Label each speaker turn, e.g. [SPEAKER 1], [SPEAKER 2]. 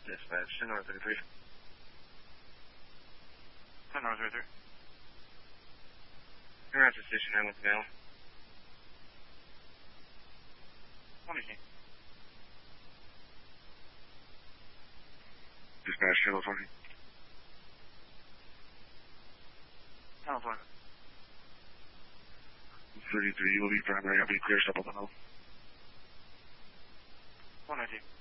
[SPEAKER 1] Dispatch, 10 North 33.
[SPEAKER 2] 10 North 33.
[SPEAKER 1] You're at the station 9 with the mail.
[SPEAKER 2] What is he?
[SPEAKER 1] Dispatch, channel 20.
[SPEAKER 2] Channel 20.
[SPEAKER 1] 33, you will be primary. I'll be clear supplemental.
[SPEAKER 2] 190.